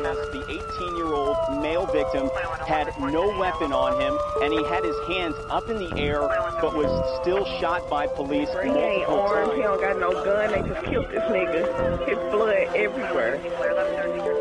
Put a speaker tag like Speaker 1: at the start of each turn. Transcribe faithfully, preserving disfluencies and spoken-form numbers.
Speaker 1: The eighteen-year-old male victim had no weapon on him, and he had his hands up in the air, but was still shot by police
Speaker 2: He ain't
Speaker 1: multiple
Speaker 2: armed,
Speaker 1: times.
Speaker 2: he don't got no gun, they just killed this nigga. His blood everywhere.